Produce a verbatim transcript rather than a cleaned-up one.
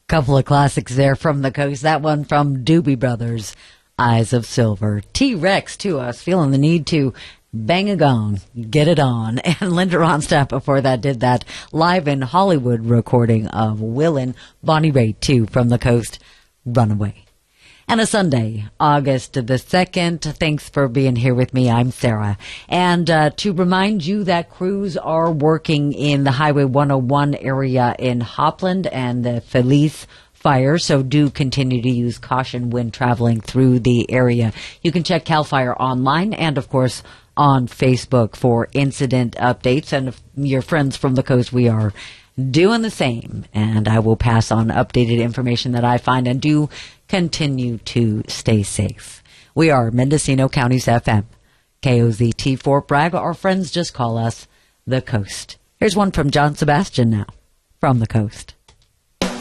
Couple of classics there from the coast. That one from Doobie Brothers, Eyes of Silver. T-Rex to us, feeling the need to bang a gong, get it on. And Linda Ronstadt before that did that live in Hollywood recording of Willin'. Bonnie Raitt too from the coast, Runaway. And a Sunday, August the second. Thanks for being here with me. I'm Sarah. And uh, to remind you that crews are working in the Highway one oh one area in Hopland and the Felice fire, so do continue to use caution when traveling through the area. You can check CAL FIRE online and, of course, on Facebook for incident updates. And if your friends from the coast, we are doing the same, and I will pass on updated information that I find, and do continue to stay safe. We are Mendocino County's F M, K O Z T Fort Bragg. Our friends just call us the Coast. Here's one from John Sebastian now, from the coast.